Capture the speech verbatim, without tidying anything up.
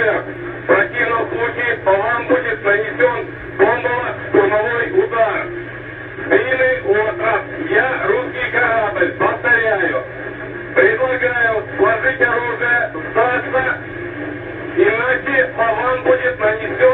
РФ. В противном случае по вам будет нанесен бомбово-штурмовой удар. Длинный остров. Я русский корабль. Повторяю. Предлагаю сложить оружие, сдаться, иначе по вам будет нанесен